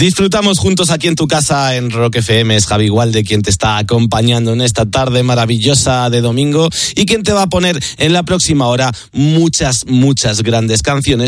Disfrutamos juntos aquí en tu casa en Rock FM. Es Javi Gualde quien te está acompañando en esta tarde maravillosa de domingo y quien te va a poner en la próxima hora muchas grandes canciones